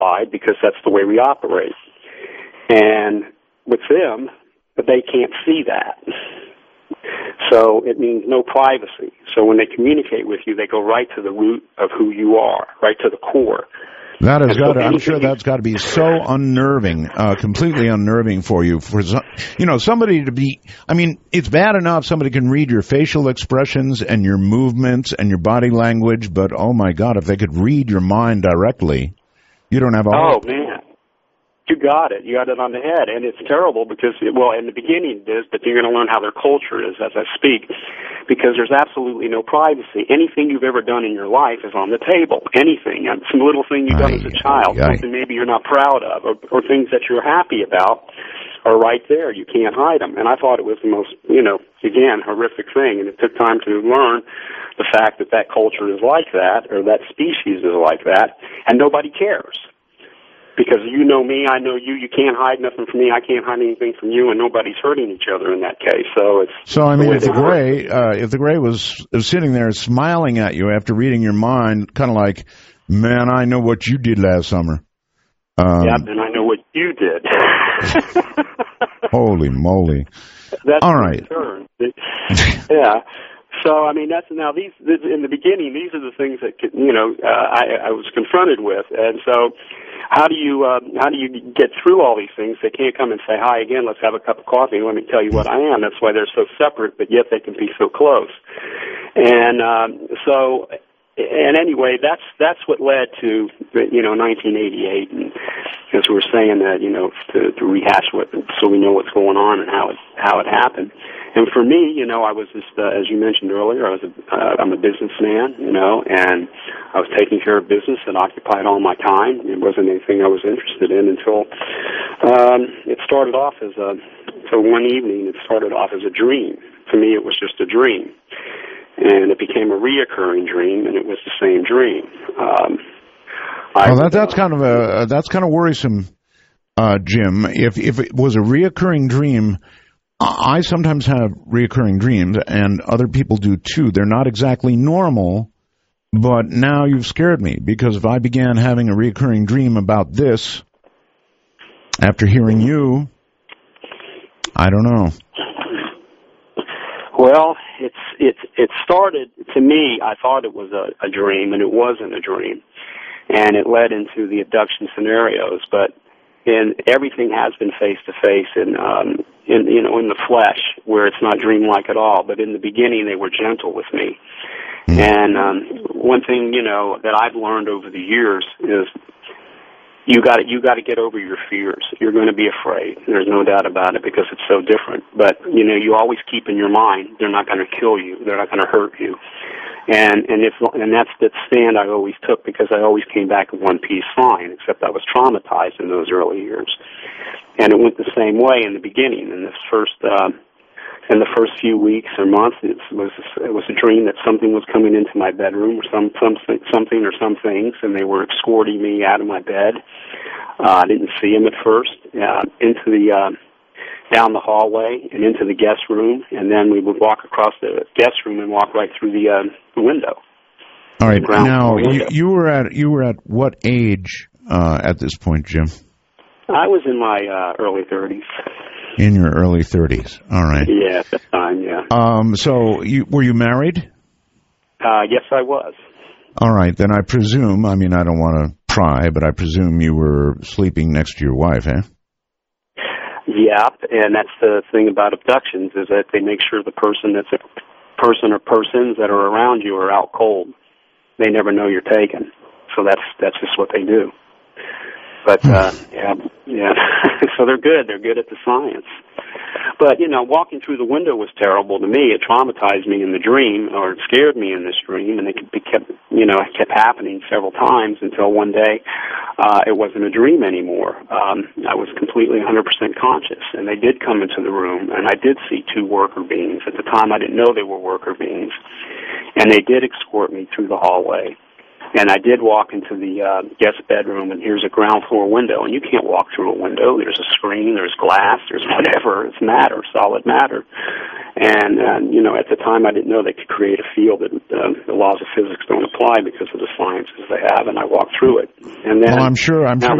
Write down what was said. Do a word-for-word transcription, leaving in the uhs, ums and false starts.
classified because that's the way we operate. And with them, they can't see that. So it means no privacy. So when they communicate with you, they go right to the root of who you are, right to the core. That has got. So I'm sure that's got to be so unnerving, uh, completely unnerving for you. For you know, somebody to be. I mean, it's bad enough somebody can read your facial expressions and your movements and your body language, but oh my God, if they could read your mind directly, you don't have a. Oh man, you got it. You got it on the head, and it's terrible because, well, in the beginning it is, but you're going to learn how their culture is as I speak, because there's absolutely no privacy. Anything you've ever done in your life is on the table. Anything, some little thing you've done aye, as a child, aye, something maybe you're not proud of, or, or things that you're happy about, are right there. You can't hide them. And I thought it was the most, you know, again, horrific thing. And it took time to learn the fact that that culture is like that, or that species is like that, and nobody cares. Because you know me, I know you. You can't hide nothing from me. I can't hide anything from you, and nobody's hurting each other in that case. So it's so. I mean, if the gray, uh, if the gray was, was sitting there smiling at you after reading your mind, kind of like, "Man, I know what you did last summer." Um, yeah, and I know what you did. Holy moly! That's all right. Yeah. So, I mean, that's now these, in the beginning, these are the things that, you know, uh, I, I was confronted with. And so how do you, uh, how do you get through all these things? They can't come and say, hi again, let's have a cup of coffee and let me tell you what I am. That's why they're so separate, but yet they can be so close. And, um, so, and anyway, that's, that's what led to, you know, nineteen eighty-eight. And as we were saying that, you know, to, to rehash what, so we know what's going on and how it, how it happened. And for me, you know, I was just, uh, as you mentioned earlier, I was a, uh, I'm a businessman, you know, and I was taking care of business that occupied all my time. It wasn't anything I was interested in until um, it started off as a, so one evening it started off as a dream. To me, it was just a dream. And it became a reoccurring dream, and it was the same dream. Um, well, that, that's kind of a, that's kind of worrisome, uh, Jim. If, if it was a reoccurring dream, I sometimes have reoccurring dreams, and other people do too. They're not exactly normal, but now you've scared me, because if I began having a reoccurring dream about this after hearing you, I don't know. Well, it's it's it started, to me, I thought it was a, a dream, and it wasn't a dream, and it led into the abduction scenarios, but and everything has been face to face and um in you know in the flesh, where it's not dreamlike at all. But in the beginning they were gentle with me. Mm. And um one thing, you know, that I've learned over the years is you got you got to get over your fears. You're going to be afraid. There's no doubt about it, because it's so different. But you know, you always keep in your mind they're not going to kill you. They're not going to hurt you. And and if and that's the stand I always took, because I always came back in one piece fine, except I was traumatized in those early years. And it went the same way in the beginning. In this first, uh, in the first few weeks or months, it was it was a dream that something was coming into my bedroom, or some something something or some things, and they were escorting me out of my bed. Uh, I didn't see them at first. Uh, into the uh, down the hallway and into the guest room, and then we would walk across the guest room and walk right through the, uh, the window. All right. Now, you, you were at you were at what age uh, at this point, Jim? I was in my uh, early thirties. In your early thirties. All right. Yeah, at that time, yeah. Um. So, you, were you married? Uh, yes, I was. All right. Then I presume, I mean, I don't want to pry, but I presume you were sleeping next to your wife, eh? Yeah, and that's the thing about abductions, is that they make sure the person that's a person or persons that are around you are out cold. They never know you're taken. So that's that's just what they do. But, uh, yeah, yeah. So they're good. They're good at the science. But, you know, walking through the window was terrible to me. It traumatized me in the dream, or it scared me in this dream, and it kept, you know, it kept happening several times until one day uh, it wasn't a dream anymore. Um, I was completely one hundred percent conscious, and they did come into the room, and I did see two worker beings. At the time, I didn't know they were worker beings, and they did escort me through the hallway. And I did walk into the uh, guest bedroom, and here's a ground floor window, and you can't walk through a window. There's a screen, there's glass, there's whatever. It's matter, solid matter. And, uh, you know, at the time I didn't know they could create a field that uh, the laws of physics don't apply because of the sciences they have, and I walked through it. And then, well, I'm sure, I'm sure